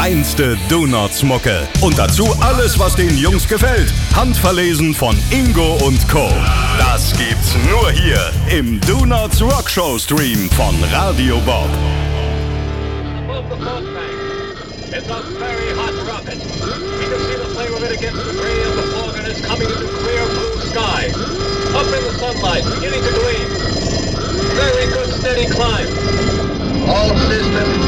reinste Donuts-Mucke. Und dazu alles, was den Jungs gefällt. Handverlesen von Ingo und Co. Das gibt's nur hier im Donuts Rockshow Stream von Radio Bob. It's a very hot rocket. You can see the flame of it against the gray of the fog, and it's coming into clear blue sky. Up in the sunlight, beginning to gleam. Very good steady climb. All systems